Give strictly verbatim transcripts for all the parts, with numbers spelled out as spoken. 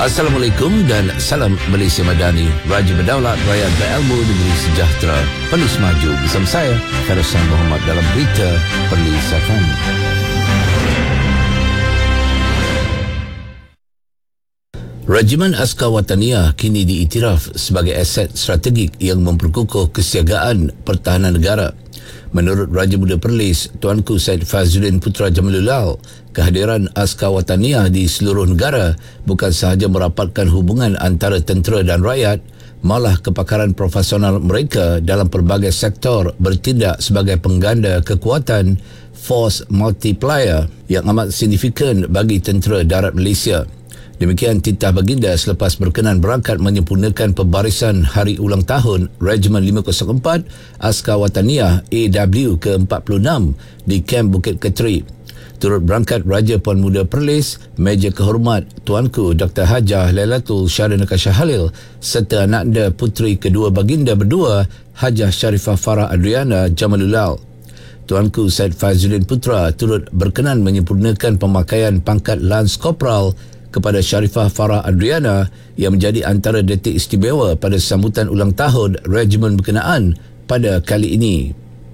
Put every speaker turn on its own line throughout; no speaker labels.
Assalamualaikum dan salam Malaysia Madani. Raja berdaulat, rakyat berilmu, negeri sejahtera. Perlis maju bersama saya, Farizan Muhammad dalam berita Perlis F M. Regimen Askar Wataniah kini diiktiraf sebagai aset strategik yang memperkukuh kesiagaan pertahanan negara. Menurut Raja Muda Perlis, Tuanku Syed Fazzuddin Putra Jamalullah, kehadiran Askar Wataniah di seluruh negara bukan sahaja merapatkan hubungan antara tentera dan rakyat, malah kepakaran profesional mereka dalam pelbagai sektor bertindak sebagai pengganda kekuatan force multiplier yang amat signifikan bagi tentera darat Malaysia. Demikian titah baginda selepas berkenan berangkat menyempurnakan pembarisan hari ulang tahun Regimen lima kosong empat Askar Wataniah A W ke empat puluh enam di Kem Bukit Keteri. Turut berangkat Raja Puan Muda Perlis, Meja Kehormat Tuanku Doktor Hajah Lailatul Syarina Kasha Halil serta anak anda puteri kedua baginda berdua Hajah Sharifah Farah Adriana Jamalullah. Tuanku Syed Fazzuddin Putra turut berkenan menyempurnakan pemakaian pangkat Lance Corporal kepada Sharifah Farah Adriana yang menjadi antara detik istimewa pada sambutan ulang tahun regimen berkenaan pada kali ini.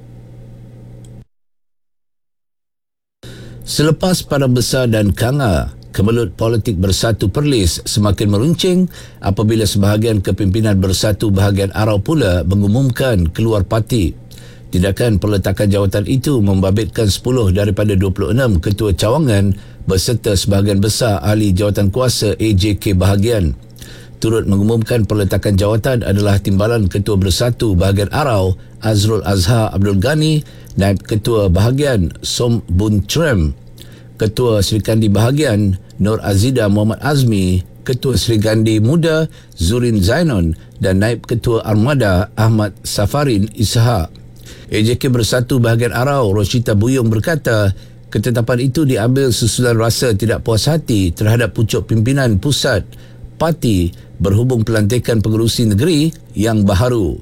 Selepas Padang Besar dan Kanga, kemelut politik Bersatu Perlis semakin meruncing apabila sebahagian kepimpinan Bersatu bahagian Arau pula mengumumkan keluar parti. Tindakan peletakan jawatan itu membabitkan sepuluh daripada dua puluh enam ketua cawangan beserta sebahagian besar ahli jawatan kuasa A J K bahagian. Turut mengumumkan peletakan jawatan adalah Timbalan Ketua Bersatu bahagian Arau Azrul Azhar Abdul Ghani, Naib Ketua bahagian Som Bun Trem, Ketua Sri Kandi bahagian Nur Azida Muhammad Azmi, Ketua Sri Kandi Muda Zurin Zainon dan Naib Ketua Armada Ahmad Safarin Ishak. A J K Bersatu bahagian Arau Roshita Buyung berkata, ketetapan itu diambil susulan rasa tidak puas hati terhadap pucuk pimpinan pusat parti berhubung pelantikan pengerusi negeri yang baharu.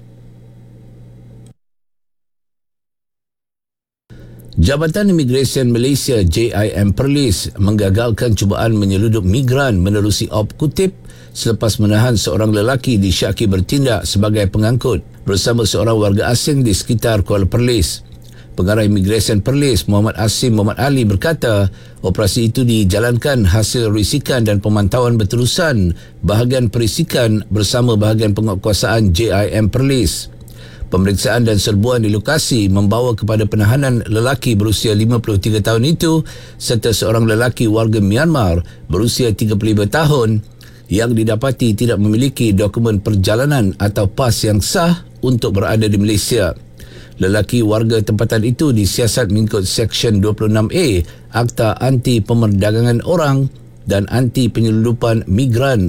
Jabatan Imigresen Malaysia J I M Perlis menggagalkan cubaan menyeludup migran menerusi Op Kutip selepas menahan seorang lelaki disyaki bertindak sebagai pengangkut bersama seorang warga asing di sekitar Kuala Perlis. Pengarah Imigresen Perlis Muhammad Asim Muhammad Ali berkata, operasi itu dijalankan hasil risikan dan pemantauan berterusan bahagian perisikan bersama bahagian penguatkuasaan J I M Perlis. Pemeriksaan dan serbuan di lokasi membawa kepada penahanan lelaki berusia lima puluh tiga tahun itu serta seorang lelaki warga Myanmar berusia tiga puluh lima tahun yang didapati tidak memiliki dokumen perjalanan atau pas yang sah untuk berada di Malaysia. Lelaki warga tempatan itu disiasat mengikut Seksyen dua puluh enam A Akta Anti Pemerdagangan Orang dan Anti Penyeludupan Migran